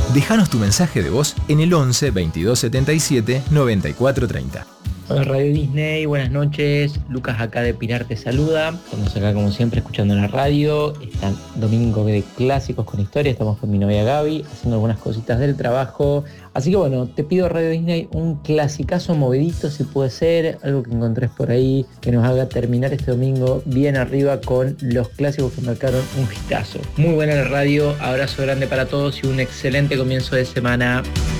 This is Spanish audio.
Déjanos tu mensaje de voz en el 11 22 77 94 30. Hola Radio Disney, buenas noches. Lucas acá de Pilar te saluda. Estamos acá como siempre escuchando la radio. Está domingo de clásicos con historia. Estamos con mi novia Gaby haciendo algunas cositas del trabajo. Así que bueno, te pido Radio Disney un clasicazo movidito si puede ser. Algo que encontrés por ahí que nos haga terminar este domingo bien arriba con los clásicos que marcaron un hitazo. Muy buena la radio. Abrazo grande para todos y un excelente comienzo de semana.